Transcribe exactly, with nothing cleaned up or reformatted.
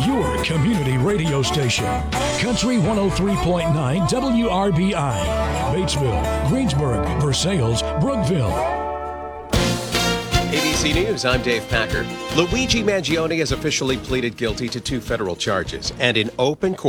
your community radio station. Country one oh three point nine W R B I. Batesville, Greensburg, Versailles, Brookville. A B C News, I'm Dave Packer. Luigi Mangione has officially pleaded guilty to two federal charges and in open court.